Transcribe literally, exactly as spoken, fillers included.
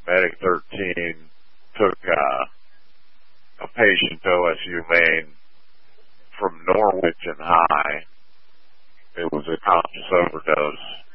Medic thirteen took uh, a patient to O S U Maine from Norwich and High. It was a conscious overdose.